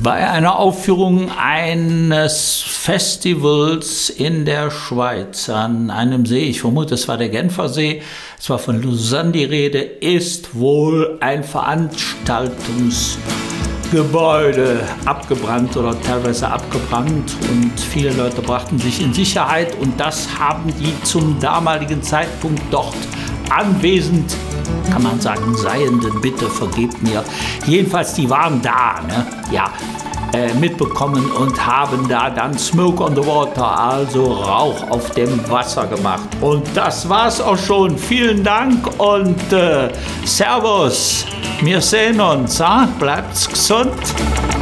Bei einer Aufführung eines Festivals in der Schweiz an einem See, ich vermute, es war der Genfersee, es war von Lausanne die Rede, ist wohl ein Veranstaltungsgebäude abgebrannt oder teilweise abgebrannt und viele Leute brachten sich in Sicherheit und das haben die zum damaligen Zeitpunkt dort anwesend, kann man sagen, Seienden, bitte vergebt mir. Jedenfalls, die waren da, ne? Ja, mitbekommen und haben da dann Smoke on the Water, also Rauch auf dem Wasser gemacht. Und das war's auch schon. Vielen Dank und Servus. Wir sehen uns. Bleibt's gesund.